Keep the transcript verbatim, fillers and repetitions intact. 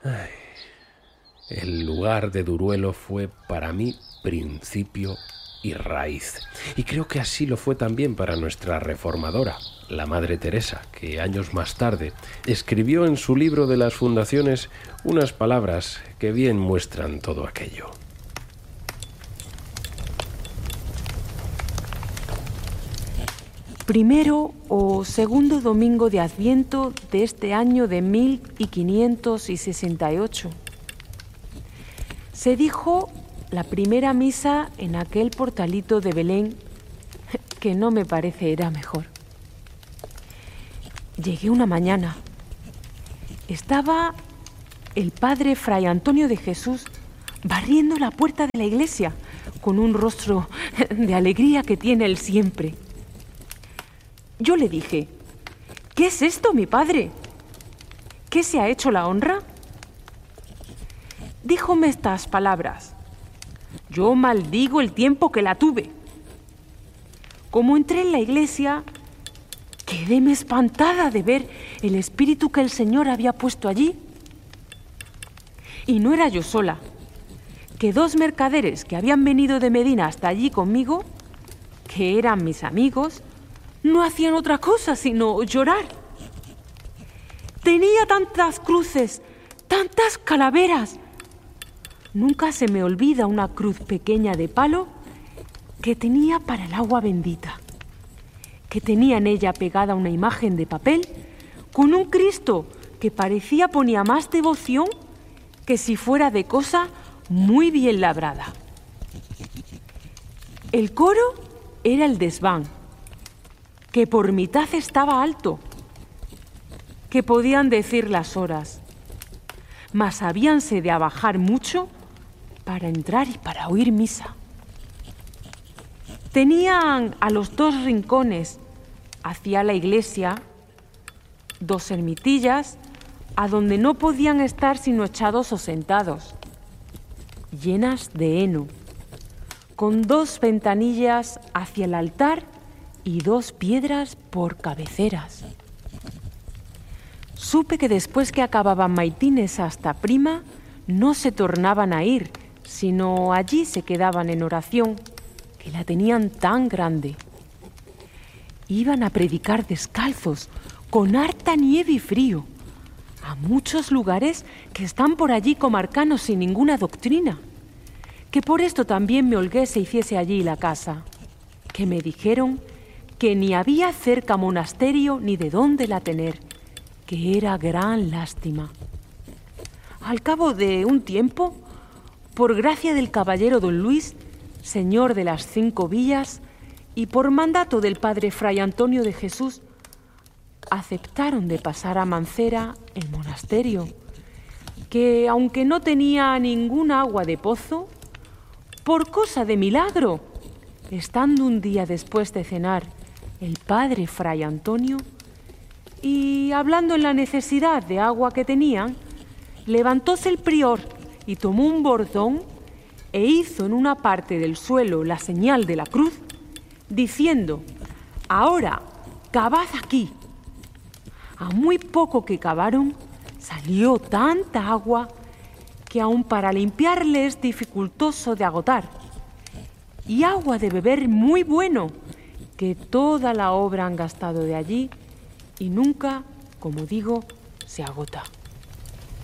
Ay, el lugar de Duruelo fue para mí principio y raíz. Y creo que así lo fue también para nuestra reformadora, la Madre Teresa, que años más tarde escribió en su libro de las fundaciones unas palabras que bien muestran todo aquello. Primero o segundo domingo de Adviento de este año de mil quinientos sesenta y ocho. Se dijo la primera misa en aquel portalito de Belén, que no me parece era mejor. Llegué una mañana. Estaba el padre Fray Antonio de Jesús barriendo la puerta de la iglesia con un rostro de alegría que tiene él siempre. Yo le dije: ¿qué es esto, mi padre? ¿Qué se ha hecho la honra? Díjome estas palabras: yo maldigo el tiempo que la tuve. Como entré en la iglesia, quedéme espantada de ver el espíritu que el Señor había puesto allí. Y no era yo sola, que dos mercaderes que habían venido de Medina hasta allí conmigo, que eran mis amigos, no hacían otra cosa sino llorar. Tenía tantas cruces, tantas calaveras. Nunca se me olvida una cruz pequeña de palo que tenía para el agua bendita, que tenía en ella pegada una imagen de papel con un Cristo que parecía ponía más devoción que si fuera de cosa muy bien labrada. El coro era el desván, que por mitad estaba alto, que podían decir las horas, mas habíanse de abajar mucho para entrar y para oír misa. Tenían a los dos rincones hacia la iglesia dos ermitillas a donde no podían estar sino echados o sentados, llenas de heno, con dos ventanillas hacia el altar y dos piedras por cabeceras. Supe que después que acababan maitines hasta prima, no se tornaban a ir, sino allí se quedaban en oración, que la tenían tan grande. Iban a predicar descalzos, con harta nieve y frío, a muchos lugares que están por allí comarcanos sin ninguna doctrina, que por esto también me holgué se hiciese allí la casa, que me dijeron que ni había cerca monasterio ni de dónde la tener, que era gran lástima. Al cabo de un tiempo, por gracia del caballero don Luis, señor de las cinco villas, y por mandato del padre Fray Antonio de Jesús, aceptaron de pasar a Mancera el monasterio, que aunque no tenía ninguna agua de pozo, por cosa de milagro, estando un día después de cenar el padre Fray Antonio, y hablando en la necesidad de agua que tenían, levantóse el prior y tomó un bordón e hizo en una parte del suelo la señal de la cruz, diciendo: ahora, cavad aquí. A muy poco que cavaron, salió tanta agua que aun para limpiarle es dificultoso de agotar, y agua de beber muy bueno, que toda la obra han gastado de allí y nunca, como digo, se agota.